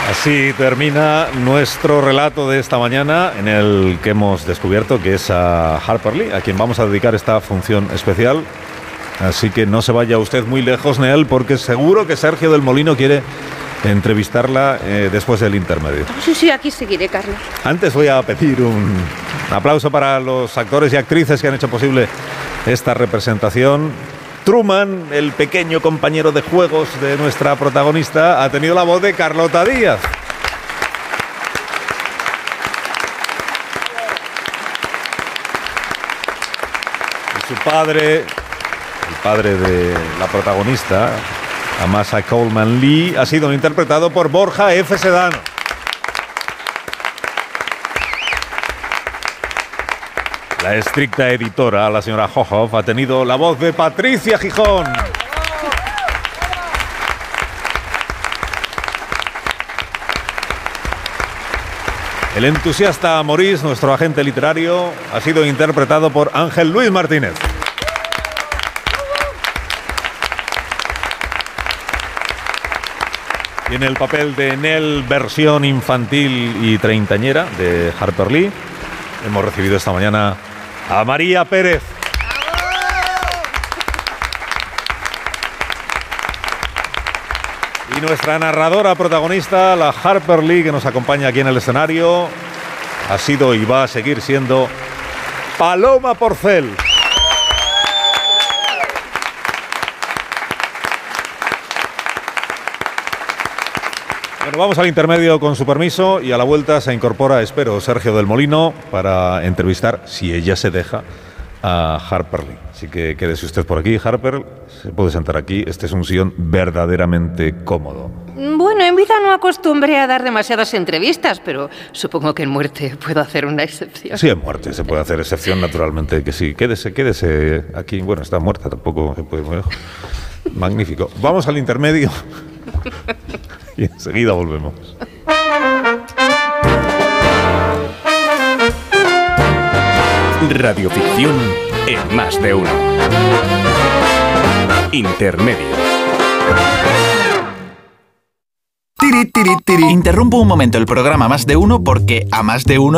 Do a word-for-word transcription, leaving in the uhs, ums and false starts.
Así termina nuestro relato de esta mañana, en el que hemos descubierto que es a Harper Lee, a quien vamos a dedicar esta función especial. Así que no se vaya usted muy lejos, Neel, porque seguro que Sergio del Molino quiere entrevistarla eh, después del intermedio. Sí, sí, aquí seguiré, Carlos. Antes voy a pedir un aplauso para los actores y actrices que han hecho posible esta representación. Truman, el pequeño compañero de juegos de nuestra protagonista, ha tenido la voz de Carlota Díaz. Y su padre, el padre de la protagonista, Amasa Coleman Lee, ha sido interpretado por Borja F. Sedano. La estricta editora, la señora Hohoff, ha tenido la voz de Patricia Gijón. El entusiasta Maurice, nuestro agente literario, ha sido interpretado por Ángel Luis Martínez. Y en el papel de Nell, versión infantil y treintañera de Harper Lee, hemos recibido esta mañana a María Pérez. Y nuestra narradora protagonista, la Harper Lee, que nos acompaña aquí en el escenario, ha sido y va a seguir siendo Paloma Porcel. Bueno, vamos al intermedio con su permiso y a la vuelta se incorpora, espero, Sergio del Molino para entrevistar, si ella se deja, a Harper Lee. Así que quédese usted por aquí, Harper, se puede sentar aquí. Este es un sillón verdaderamente cómodo. Bueno, en vida no acostumbré a dar demasiadas entrevistas, pero supongo que en muerte puedo hacer una excepción. Sí, en muerte se puede hacer excepción, naturalmente que sí. Quédese, quédese aquí. Bueno, está muerta, tampoco se puede ir muy lejos. Magnífico. Vamos al intermedio y enseguida volvemos. Radioficción en Más de Uno. Intermedio. Tiri, tiri, tiri. Interrumpo un momento el programa Más de Uno porque a Más de Uno